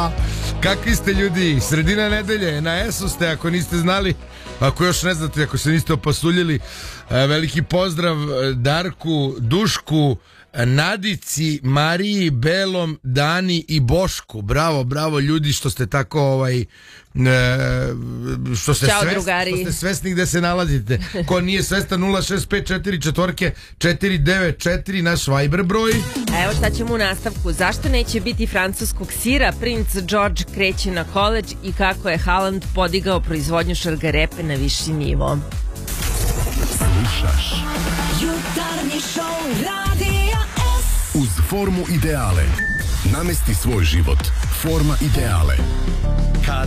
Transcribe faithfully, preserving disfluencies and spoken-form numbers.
Kakvi ste ljudi? Sredina nedelje, na esu ste, ako niste znali. Ako još ne znate, ako se niste opasuljili, veliki pozdrav Darku, Dušku, Nadici, Mariji, Belom, Dani i Bošku. Bravo, bravo ljudi što ste tako ovaj što ste, Ćao, svesni, drugari. što ste svesni gde se nalazite. Ko nije svestan, nula šest pet četiri četiri četiri devet četiri naš Viber broj. Evo šta ćemo u nastavku. Zašto neće biti francuskog sira? Princ George kreće na koledž i kako je Haaland podigao proizvodnju šargarepe na viši nivo. Slušaš Jutarnji šou Radija S. Uz formu ideale namesti svoj život. Forma ideale.